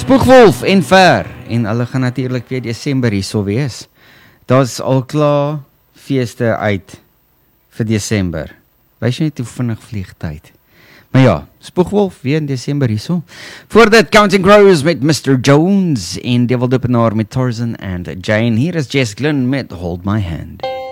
Spoegwolf en Ver, en hulle gaan natuurlik weer Desember hierso wees. Daar's al klaar feeste uit vir Desember. Wys jy net hoe vinnig vlieg tyd. Maar ja, Spoegwolf weer in Desember hierso. Voor dit Counting Crows met Mr. Jones en Devil Dippenaar met Tarzan and Jane. Hier is Jess Glynn met Hold My Hand.